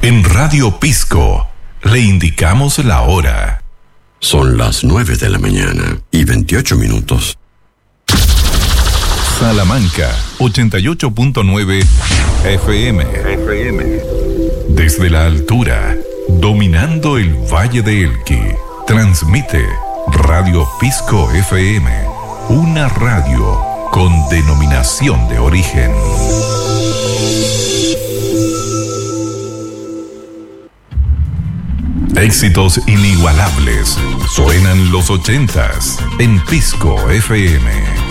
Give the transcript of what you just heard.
En Radio Pisco le indicamos la hora. Son las 9 de la mañana y 28 minutos. Salamanca, 88.9 FM. Desde la altura, dominando el Valle de Elqui, transmite Radio Pisco FM, una radio con denominación de origen. Éxitos inigualables. Suenan los 80s en Pisco FM.